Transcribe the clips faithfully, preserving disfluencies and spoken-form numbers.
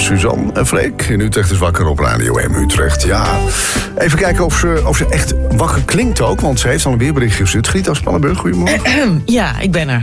Suzanne en Freek in Utrecht is wakker op Radio één Utrecht. Ja, even kijken of ze, of ze echt wakker klinkt ook. Want ze heeft al een weerberichtje gestuurd. Grieter Spannenburg, goedemorgen. Ja, ik ben er.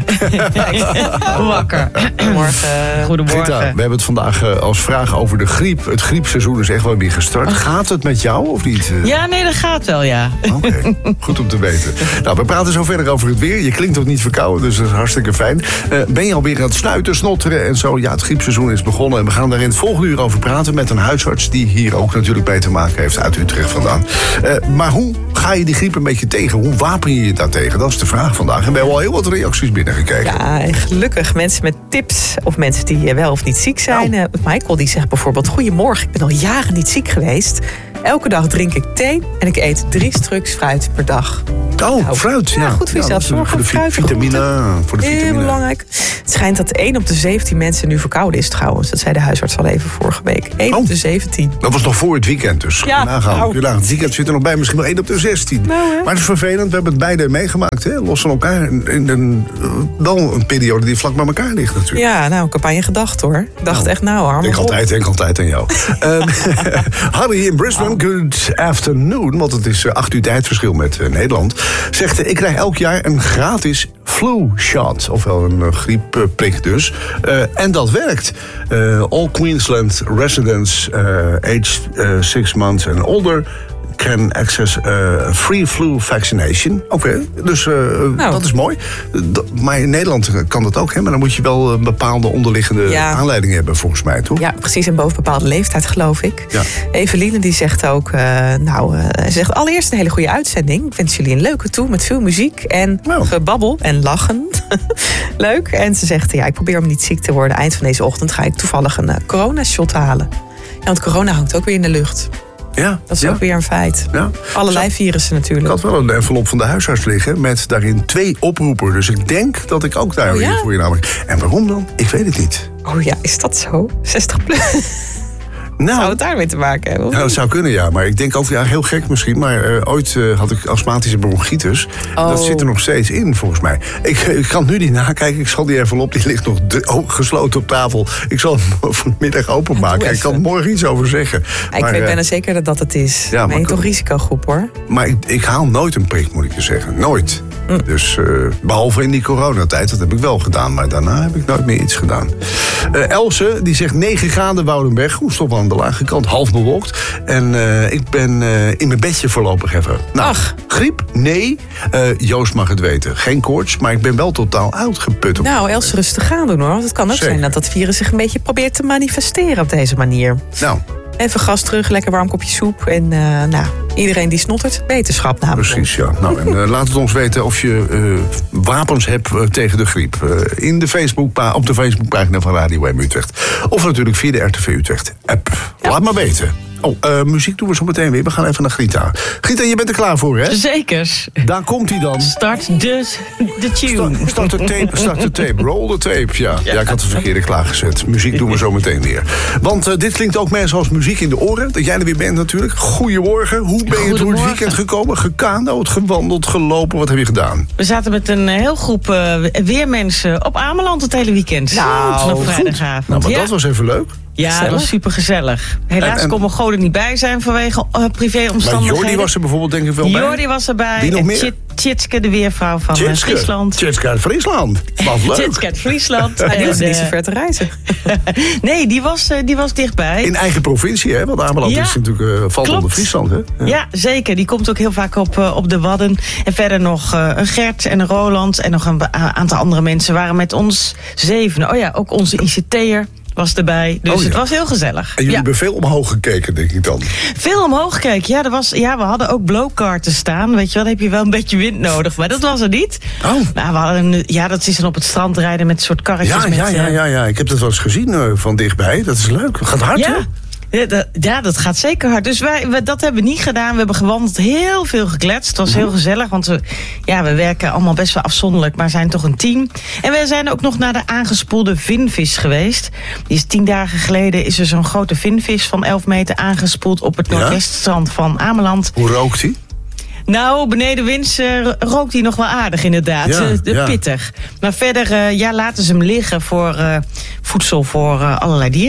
Wakker. Goedemorgen. Goedemorgen. Grieter, we hebben het vandaag uh, als vraag over de griep. Het griepseizoen is echt wel weer gestart. Oh. Gaat het met jou of niet? Ja, nee, dat gaat wel, ja. Oké, okay. Goed om te weten. Nou, we praten zo verder over het weer. Je klinkt ook niet verkouden, dus dat is hartstikke fijn. Uh, ben je alweer aan het snuiten, snotteren en zo? Ja, het griepseizoen is begonnen en we gaan daar in het volgende uur over praten met een huisarts die hier ook natuurlijk mee te maken heeft uit Utrecht vandaan. Uh, maar hoe ga je die griep een beetje tegen? Hoe wapen je je daartegen? Dat is de vraag vandaag. En we hebben al heel wat reacties binnengekeken. Ja, gelukkig mensen met tips of mensen die wel of niet ziek zijn. Nou. Uh, Michael die zegt bijvoorbeeld: goedemorgen, ik ben al jaren niet ziek geweest. Elke dag drink ik thee en ik eet drie stuks fruit per dag. Oh, nou, fruit, ja. ja. Goed voor jezelf. Zorg voor de fruit. Vitamine, voor de vitamine. Heel belangrijk. Het schijnt dat één op de zeventien mensen nu verkouden is trouwens. Dat zei de huisarts al even vorige week. één oh. op de zeventien. Dat was nog voor het weekend dus. Ja, nou. Het weekend zit er nog bij, misschien wel één op de zestien. Nou, maar het is vervelend, we hebben het beide meegemaakt. Hè? Los van elkaar. In, in een, wel een periode die vlak bij elkaar ligt natuurlijk. Ja, nou, ik heb aan je gedacht hoor. Ik dacht nou, echt nou, arm. Denk altijd, denk altijd aan jou. um, Harry in Brisbane, oh. good afternoon. Want het is acht uur tijdverschil met uh, Nederland. Zegt, ik krijg elk jaar een gratis flu shot. Ofwel een uh, griepprik dus. Uh, en dat werkt. Uh, all Queensland residents uh, aged uh, six months and older can access uh, free flu vaccination. Oké, okay, dus uh, nou. dat is mooi. Dat, maar in Nederland kan dat ook, hè? Maar dan moet je wel een bepaalde onderliggende ja. aanleiding hebben, volgens mij, toch? Ja, precies. En boven bepaalde leeftijd, geloof ik. Ja. Eveline die zegt ook, uh, nou, uh, ze zegt allereerst een hele goede uitzending. Ik wens jullie een leuke toe met veel muziek en nou. gebabbel en lachen. Leuk. En ze zegt, ja, ik probeer om niet ziek te worden. Eind van deze ochtend ga ik toevallig een uh, corona-shot halen. Ja, want corona hangt ook weer in de lucht. Ja, dat is ja. ook weer een feit. Ja. Allerlei virussen natuurlijk. Ik had wel een envelop van de huisarts liggen met daarin twee oproepen. Dus ik denk dat ik ook daar oh, weer ja? voor je namelijk. En waarom dan? Ik weet het niet. Oh ja, is dat zo? zestig plus? Nou, zou het daarmee te maken hebben? Ja, dat zou kunnen, ja. Maar ik denk ook, ja, heel gek misschien. Maar uh, ooit uh, had ik astmatische bronchitis. Oh. Dat zit er nog steeds in, volgens mij. Ik, ik kan nu niet nakijken. Ik zal die envelop, die ligt nog de, oh, gesloten op tafel. Ik zal hem vanmiddag openmaken. Ja, ik kan er morgen iets over zeggen. Ja, ik maar, weet uh, bijna zeker dat dat het is. Ja, maar je toch risicogroep, hoor. Maar ik, ik haal nooit een prik, moet ik je zeggen. Nooit. Mm. Dus, uh, behalve in die coronatijd, dat heb ik wel gedaan. Maar daarna heb ik nooit meer iets gedaan. Uh, Else, die zegt negen graden Woudenberg. Goed, stop aan de lage kant, half bewolkt. En uh, ik ben uh, in mijn bedje voorlopig even. Nou, Ach. griep? Nee. Uh, Joost mag het weten. Geen koorts, maar ik ben wel totaal uitgeput. Op nou, Els, rustig aan doen hoor. Want het kan ook Zeker. zijn dat dat virus zich een beetje probeert te manifesteren op deze manier. Nou. Even gas terug, lekker warm kopje soep. En uh, nou, iedereen die snottert, wetenschap namelijk. Precies, ja. Nou, en uh, laat het ons weten of je uh, wapens hebt uh, tegen de griep. Uh, in de Facebook, op de Facebookpagina van Radio één Utrecht. Of natuurlijk via de R T V Utrecht app. Ja. Laat maar weten. Oh, uh, muziek doen we zo meteen weer. We gaan even naar Grieter. Grieter, je bent er klaar voor, hè? Zeker. Daar komt hij dan. Start de, de tune. Start, start de tape, start de tape. Roll the tape, ja. ja. Ja, ik had het verkeerde klaargezet. Muziek doen we zo meteen weer. Want uh, dit klinkt ook mensen als muziek in de oren. Dat jij er weer bent natuurlijk. Goedemorgen. Hoe ben je door het weekend gekomen? Gekanood, gewandeld, gelopen. Wat heb je gedaan? We zaten met een heel groep uh, weermensen op Ameland het hele weekend. Nou, op vrijdagavond. Nou, maar ja. dat was even leuk. Ja, gezellig. Dat was super gezellig. Helaas en, en... kon mijn goden niet bij zijn vanwege uh, privéomstandigheden. Maar Jordi was er bijvoorbeeld denk ik wel bij. Jordi was erbij. Wie nog meer? En Tjitske, de weervrouw van Tjitske. Friesland. Tjitske uit Friesland. Wat leuk. Tjitske uit Friesland. Ja, die was niet zo ver te reizen. Nee, die was, uh, die was dichtbij. In eigen provincie, hè? Want Ameland ja, is natuurlijk uh, valt klopt. onder Friesland, hè? Ja. ja, zeker. Die komt ook heel vaak op, uh, op de Wadden. En verder nog uh, een Gert en een Roland en nog een uh, aantal andere mensen waren met ons zevenen. Oh ja, ook onze I C T'er was erbij. Dus oh ja. het was heel gezellig. En jullie ja. hebben veel omhoog gekeken, denk ik dan? Veel omhoog gekeken. Ja, er was, ja, we hadden ook blowkarten staan. Weet je wel, dan heb je wel een beetje wind nodig. Maar dat was er niet. Oh. Nou, we hadden, ja, dat is dan op het strand rijden met een soort karretjes. Ja, met, ja, ja, ja, ja. Ik heb dat wel eens gezien uh, van dichtbij. Dat is leuk. Het gaat hard, ja. hè? Ja dat, ja, dat gaat zeker hard. Dus wij, we, dat hebben we niet gedaan. We hebben gewandeld, heel veel gekletst. Het was heel gezellig, want we, ja, we werken allemaal best wel afzonderlijk, maar zijn toch een team. En we zijn ook nog naar de aangespoelde vinvis geweest. Die is tien dagen geleden is er zo'n grote vinvis van elf meter aangespoeld op het noordweststrand van Ameland. Hoe rookt hij? Nou, beneden Wins uh, rookt hij nog wel aardig inderdaad. Ja, de ja. Pittig. Maar verder uh, ja, laten ze hem liggen voor uh, voedsel voor uh, allerlei dieren.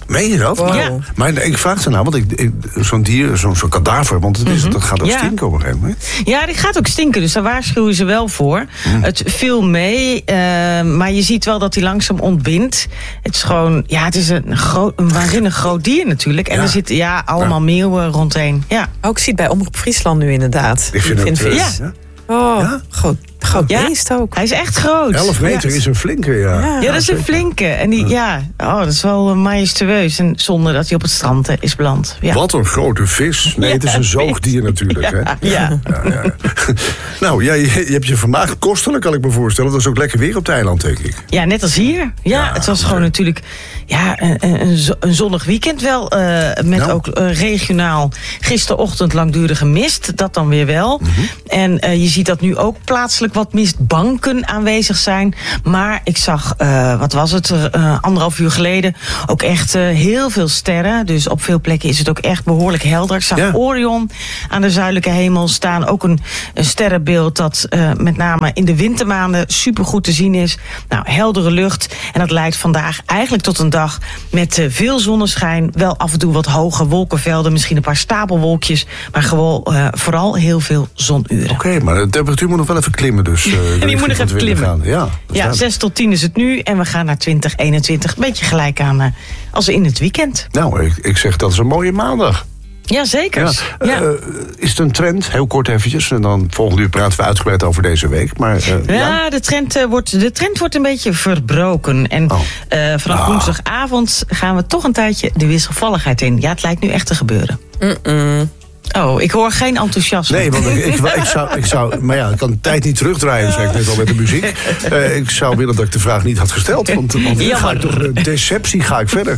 Meen je dat? Wow. Maar, Ja. maar ik vraag ze nou, want ik, ik, zo'n dier, zo'n zo'n kadaver, want het is, mm-hmm. dat gaat ook Ja. stinken op een gegeven moment. Ja, die gaat ook stinken, dus daar waarschuwen ze wel voor. Mm. Het viel mee, uh, maar je ziet wel dat hij langzaam ontbindt. Het is gewoon, ja, het is een, groot, een waanzinnig groot dier natuurlijk. En ja. er zitten ja, allemaal ja. meeuwen rondheen. Ja. Ook zie het bij Omroep Friesland nu inderdaad. Ik vind het... Uh, ja. ja. Oh, ja? groot. Groot ja, beest ook. Hij is echt groot. elf meter ja. is een flinke, ja. Ja, ja dat is een flinke. En die, ja, oh, dat is wel majestueus. En zonder dat hij op het strand is beland. Ja. Wat een grote vis. Nee, ja, het is een zoogdier natuurlijk. Ja, hè? ja. ja, ja. Nou, ja, je, je hebt je vermaakt kostelijk, kan ik me voorstellen. Dat is ook lekker weer op het eiland, denk ik. Ja, net als hier. Ja, ja het was gewoon natuurlijk ja, een, een, een zonnig weekend wel. Uh, met nou. ook uh, regionaal gisterochtend langdurige mist. Dat dan weer wel. Mm-hmm. En uh, je ziet dat nu ook plaatselijk wat mistbanken aanwezig zijn. Maar ik zag, uh, wat was het, uh, anderhalf uur geleden... ook echt uh, heel veel sterren. Dus op veel plekken is het ook echt behoorlijk helder. Ik zag ja. Orion aan de zuidelijke hemel staan. Ook een, een sterrenbeeld dat uh, met name in de wintermaanden supergoed te zien is. Nou, heldere lucht. En dat leidt vandaag eigenlijk tot een dag met uh, veel zonneschijn. Wel af en toe wat hoge wolkenvelden. Misschien een paar stapelwolkjes. Maar gewoon uh, vooral heel veel zonuren. Oké, okay, maar de temperatuur moet nog wel even klimmen. Dus, uh, en die moet nog even klimmen. Gaan. Ja, ja zes tot tien is het nu. En we gaan naar twintig eenentwintig. Een beetje gelijk aan uh, als in het weekend. Nou, ik, ik zeg dat is een mooie maandag. Ja, zeker. Ja. Ja. Uh, is het een trend? Heel kort eventjes. En dan volgende uur praten we uitgebreid over deze week. Maar, uh, ja, ja? De, trend, uh, wordt, de trend wordt een beetje verbroken. En oh. uh, vanaf ah. woensdagavond gaan we toch een tijdje de wisselvalligheid in. Ja, het lijkt nu echt te gebeuren. Mm-mm. Oh, ik hoor geen enthousiasme. Nee, want ik, ik, ik, zou, ik zou... Maar ja, ik kan de tijd niet terugdraaien, zei ik net al met de muziek. Uh, ik zou willen dat ik de vraag niet had gesteld. Want, want nu ga ik toch een deceptie ga ik verder.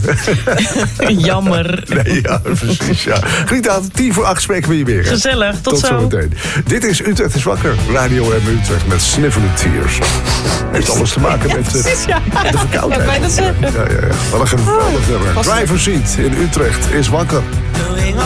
Jammer. Nee, ja, precies, ja. Grieta, tien voor acht spreken we je weer. Hè? Gezellig, tot, tot zo. zo meteen. Dit is Utrecht is wakker. Radio M Utrecht met Sniffende Tears. Heeft alles te maken met, uh, precies, ja. met de verkoudheid. Ja, ja, ja, ja. Wat een geweldig nummer. Driver's Seat in Utrecht is wakker.